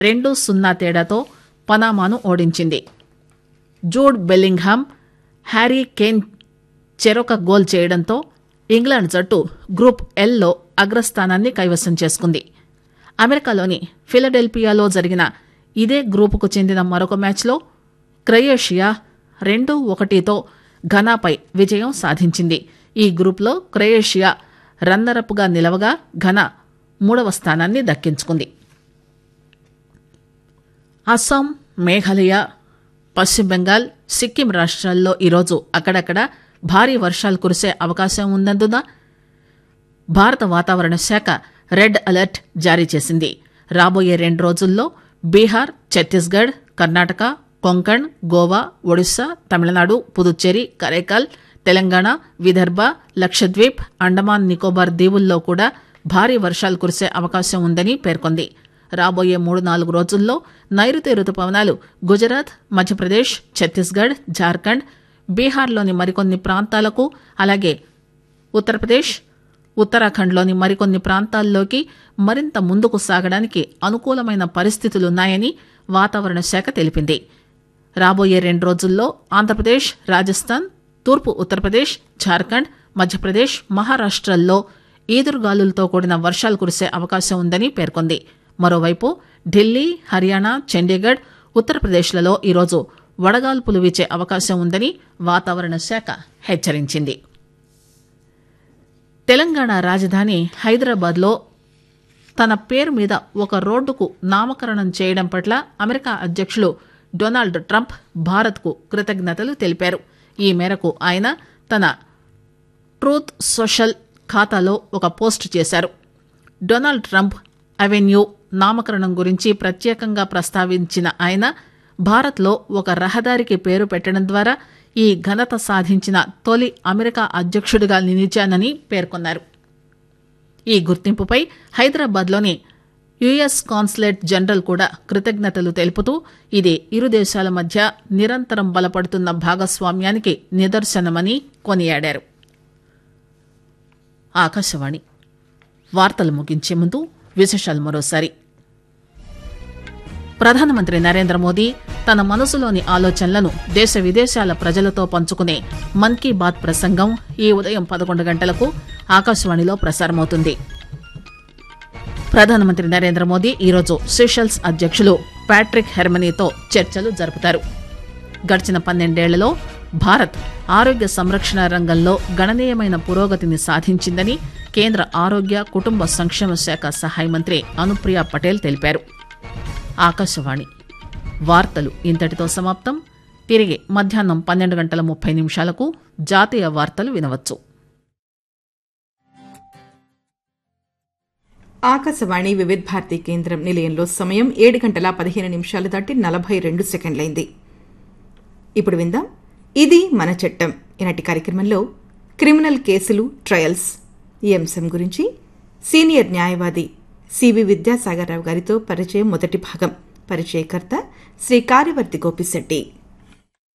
2-0 తేడాతో పనామాను ఓడించింది. Jude Bellingham, Harry Kane చెరొక గోల్ చేయడంతో ఇంగ్లాండ్ జట్టు గ్రూప్ ఎల్లో అగ్రస్థానాన్ని కైవసం చేసుకుంది. అమెరికాలోని ఫిలడెల్ఫియాలో జరిగిన ఇదే గ్రూపుకు చెందిన మరొక మ్యాచ్లో క్రొయేషియా 2-1తో ఘనాపై విజయం సాధించింది. ఈ గ్రూప్లో క్రొయేషియా రన్నరప్గా నిలవగా ఘనా 3వ స్థానాన్ని దక్కించుకుంది. అస్సాం, మేఘాలయ, పశ్చిమ బెంగాల్, సిక్కిం రాష్ట్రాల్లో ఈరోజు అక్కడక్కడ భారీ వర్షాలు కురిసే అవకాశం ఉన్నందున భారత వాతావరణ శాఖ రెడ్ అలర్ట్ జారీ చేసింది. రాబోయే 2 రోజుల్లో బీహార్, ఛత్తీస్గఢ్, కర్ణాటక, కొంకణ్, గోవా, ఒడిశా, తమిళనాడు, పుదుచ్చేరి, కరైకాల్, తెలంగాణ, విదర్భ, లక్షద్వీప్, అండమాన్ నికోబార్ దీవుల్లో కూడా భారీ వర్షాలు కురిసే అవకాశం ఉందని పేర్కొంది. రాబోయే 3-4 రోజుల్లో నైరుతి రుతుపవనాలు గుజరాత్, మధ్యప్రదేశ్, ఛత్తీస్గఢ్, జార్ఖండ్, బీహార్లోని మరికొన్ని ప్రాంతాలకు, అలాగే ఉత్తరప్రదేశ్, ఉత్తరాఖండ్లోని మరికొన్ని ప్రాంతాల్లోకి మరింత ముందుకు సాగడానికి అనుకూలమైన పరిస్థితులున్నాయని వాతావరణ శాఖ తెలిపింది. రాబోయే 2 రోజుల్లో ఆంధ్రప్రదేశ్, రాజస్థాన్, తూర్పు ఉత్తరప్రదేశ్, జార్ఖండ్, మధ్యప్రదేశ్, మహారాష్టల్లో ఈదురుగాలులతో కూడిన వర్షాలు కురిసే అవకాశం ఉందని పేర్కొంది. మరోవైపు ఢిల్లీ, హర్యానా, చండీగఢ్, ఉత్తరప్రదేశ్లలో ఈరోజు వడగాల్పులు వీచే అవకాశం ఉందని వాతావరణ శాఖ హెచ్చరించింది. తెలంగాణ రాజధాని హైదరాబాద్లో తన పేరు మీద ఒక రోడ్డుకు నామకరణం చేయడం పట్ల అమెరికా అధ్యక్షులు డొనాల్డ్ ట్రంప్ భారత్కు కృతజ్ఞతలు తెలిపారు. ఈ మేరకు ఆయన తన ట్రూత్ సోషల్ ఖాతాలో ఒక పోస్ట్ చేశారు. డొనాల్డ్ ట్రంప్ అవెన్యూ నామకరణం గురించి ప్రత్యేకంగా ప్రస్తావించిన ఆయన భారత్లో ఒక రహదారికి పేరు పెట్టడం ద్వారా ఈ ఘనత సాధించిన తొలి అమెరికా అధ్యక్షుడిగా నిలిచానని పేర్కొన్నారు. ఈ గుర్తింపుపై హైదరాబాద్లోని యుఎస్ కాన్సులేట్ జనరల్ కూడా కృతజ్ఞతలు తెలుపుతూ ఇది ఇరు దేశాల మధ్య నిరంతరం బలపడుతున్న భాగస్వామ్యానికి నిదర్శనమని కొనియాడారు. ఆకాశవాణి వార్తలు ముగించే ముందు విశేషాలు మరోసారి. ప్రధానమంత్రి నరేంద్ర మోదీ తన మనసులోని ఆలోచనలను దేశ విదేశాల ప్రజలతో పంచుకునే మన్ కీ బాత్ ప్రసంగం ఈ ఉదయం 11 గంటలకు ఆకాశవాణిలో ప్రసారమవుతుంది. ప్రధానమంత్రి నరేంద్ర మోదీ ఈరోజు సెషెల్స్ అధ్యక్షులు ప్యాట్రిక్ హెర్మనీతో చర్చలు జరుపుతారు. గడిచిన 12 ఏళ్లలో భారత్ ఆరోగ్య సంరక్షణ రంగంలో గణనీయమైన పురోగతిని సాధించిందని కేంద్ర ఆరోగ్య కుటుంబ సంక్షేమ శాఖ సహాయ మంత్రి అనుప్రియ పటేల్ తెలిపారు. ఆకాశవాణి వార్తలు ఇంతటితో సమాప్తం. తిరిగి మధ్యాహ్నం 12:30 జాతీయ వార్తలు వినవచ్చు. ఆకాశవాణి వివిధ భారతి కేంద్రం నిలయంలో సమయం 7:15 దాటి 42 సెకండ్లైంది. ఇప్పుడు విందాం ఇది మన చట్టం. ఈనాటి కార్యక్రమంలో క్రిమినల్ కేసులు, ట్రయల్స్ ఈ అంశం గురించి సీనియర్ న్యాయవాది సివి విద్యాసాగర్రావు గారితో పరిచయం మొదటి భాగం. పరిచయకర్త శ్రీ కార్యవర్తి గోపిశెట్టి.